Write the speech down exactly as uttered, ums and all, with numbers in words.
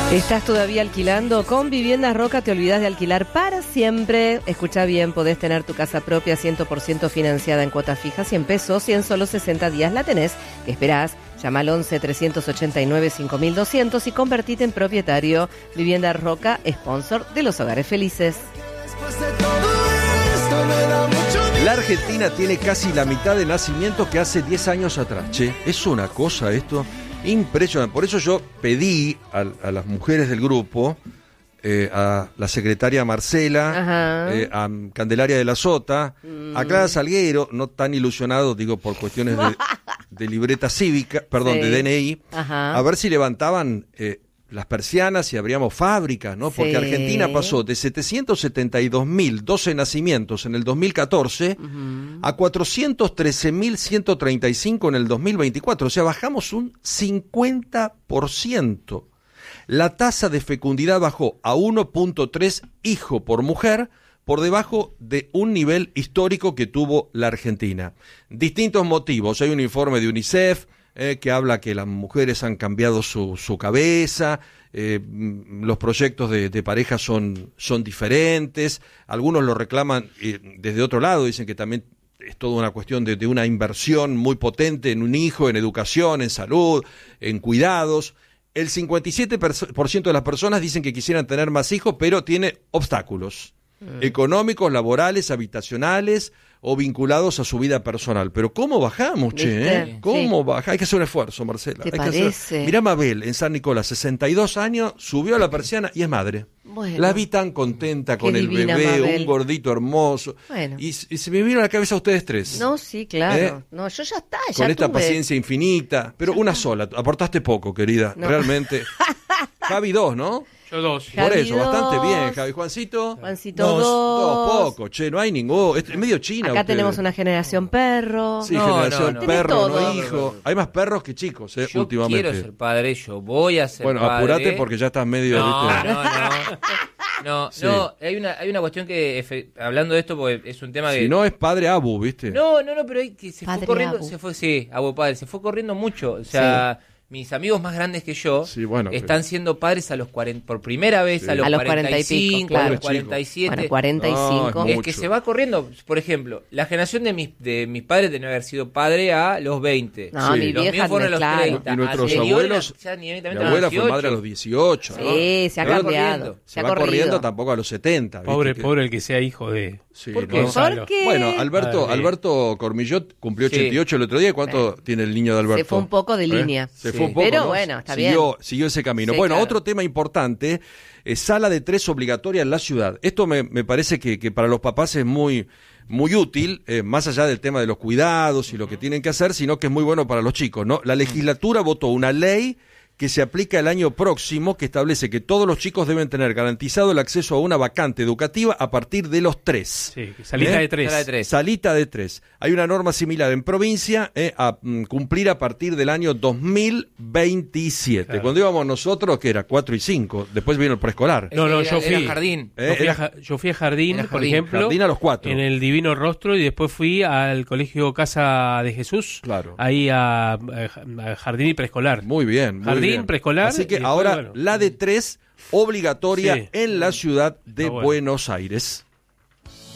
¿Estás todavía alquilando? Con Viviendas Roca te olvidas de alquilar para siempre. Escucha bien, podés tener tu casa propia cien por ciento financiada en cuotas fijas, cien pesos, y en solo sesenta días la tenés. ¿Qué esperás? Llama al once, trescientos ochenta y nueve, cinco mil doscientos y convertite en propietario. Viviendas Roca, sponsor de los hogares felices. La Argentina tiene casi la mitad de nacimientos que hace diez años atrás. Che, es una cosa esto impresionante. Por eso yo pedí a, a las mujeres del grupo, eh, a la secretaria Marcela, eh, a Candelaria de la Sota, mm. a Clara Salguero, no tan ilusionado, digo, por cuestiones de, de libreta cívica, perdón, sí. de D N I, Ajá. a ver si levantaban eh, las persianas y abríamos fábricas, ¿no? Porque sí. Argentina pasó de setecientos setenta y dos mil doce nacimientos en el dos mil catorce uh-huh. a cuatrocientos trece mil ciento treinta y cinco en el dos mil veinticuatro. O sea, bajamos un cincuenta por ciento. La tasa de fecundidad bajó a uno punto tres hijo por mujer, por debajo de un nivel histórico que tuvo la Argentina. Distintos motivos. Hay un informe de UNICEF Eh, que habla que las mujeres han cambiado su, su cabeza, eh, los proyectos de, de pareja son, son diferentes, algunos lo reclaman eh, desde otro lado, dicen que también es toda una cuestión de, de una inversión muy potente en un hijo, en educación, en salud, en cuidados. El cincuenta y siete por ciento de las personas dicen que quisieran tener más hijos, pero tiene obstáculos mm. económicos, laborales, habitacionales, o vinculados a su vida personal. Pero ¿cómo bajamos, che? ¿eh? ¿Cómo sí. baja? Hay que hacer un esfuerzo, Marcela. ¿Te Hay parece? Que hacer... Mirá Mabel, en San Nicolás, sesenta y dos años, subió a la persiana y es madre. Bueno, la vi tan contenta con el bebé, Mabel. Un gordito hermoso. Bueno. Y, y se me vino a la cabeza a ustedes tres. No, sí, claro. ¿Eh? No, yo ya está, ya Con esta tuve. paciencia infinita. Pero ya una está. Sola. Aportaste poco, querida. No. Realmente. Javi dos, ¿no? Yo dos. Por Javi eso, dos. Bastante bien, Javi. Juancito. Juancito dos. Dos, poco, che, no hay ninguno. Es medio China. Acá ustedes. tenemos una generación perro. Sí, no, generación no, no. perro, no hijo. Hay más perros que chicos, eh, yo últimamente. Yo quiero ser padre, yo voy a ser bueno, padre. Bueno, apurate porque ya estás medio... No, ¿viste? no, no. No, sí. no, hay una, hay una cuestión que, efe, hablando de esto, porque es un tema que... Si no es padre Abu, ¿viste? No, no, no, pero hay que se padre fue corriendo, Abu. se fue, sí, Abu padre, se fue corriendo mucho, o sea... Sí. Mis amigos más grandes que yo sí, bueno, están pero... siendo padres a los cuarenta, por primera vez sí. a, los a los cuarenta y cinco, cuarenta y pico, claro. a los cuarenta y siete. Bueno, cuarenta y cinco. No, es, es que se va corriendo. Por ejemplo, la generación de mis de mis padres debe haber sido padre a los veinte. No, sí. mi los vieja míos fueron a los claro. treinta. Y nuestros a abuelos, ya, ni, mi abuela fue madre a los dieciocho. Sí, ¿no? se ha Pero cambiado. Se, se ha va corrido. corriendo tampoco a los setenta. Pobre, que... pobre el que sea hijo de... Sí, ¿Por qué? ¿no? ¿Por qué? Bueno, Alberto, Ay, Alberto Cormillot cumplió ochenta y ocho sí. el otro día. ¿Cuánto sí. tiene el niño de Alberto? Se fue un poco de ¿Eh? línea. Se sí. fue un poco, Pero ¿no? bueno, está siguió, bien. Siguió ese camino. Sí, bueno, claro. otro tema importante, es sala de tres obligatoria en la ciudad. Esto me, me parece que, que para los papás es muy... muy útil, eh, más allá del tema de los cuidados y lo que tienen que hacer, sino que es muy bueno para los chicos, ¿no? La legislatura votó una ley que se aplica el año próximo, que establece que todos los chicos deben tener garantizado el acceso a una vacante educativa a partir de los tres. Sí, salita ¿Eh? de tres. Sala de tres. Salita de tres. Hay una norma similar en provincia eh, a mm, cumplir a partir del año dos mil veintisiete. Claro. Cuando íbamos nosotros, que era cuatro y cinco, después vino el preescolar. No, no, Era- yo era fui. jardín. Yo fui, Eh, a, ja- yo fui a Jardín, Era por Jardín. ejemplo. Jardín a los cuatro. En el Divino Rostro, y después fui al Colegio Casa de Jesús. Claro. Ahí a, a Jardín y preescolar. Muy bien, muy Jardín, bien. preescolar, Así y que después, ahora bueno. la de tres obligatoria Sí. en la ciudad de Está bueno. Buenos Aires.